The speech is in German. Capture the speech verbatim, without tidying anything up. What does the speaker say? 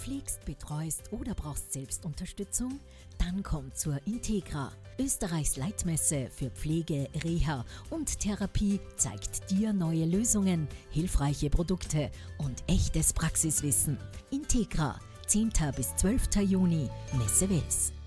pflegst, betreust oder brauchst Selbstunterstützung? Dann komm zur Integra. Österreichs Leitmesse für Pflege, Reha und Therapie zeigt dir neue Lösungen, hilfreiche Produkte und echtes Praxiswissen. Integra, zehnten bis zwölften Juni, Messe Wels.